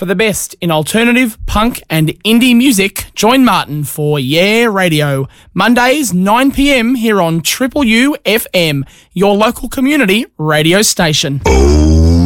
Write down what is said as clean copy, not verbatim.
For the best in alternative, punk and indie music, join Martin for Yeah Radio. Mondays, 9 p.m. here on Triple U FM, your local community radio station.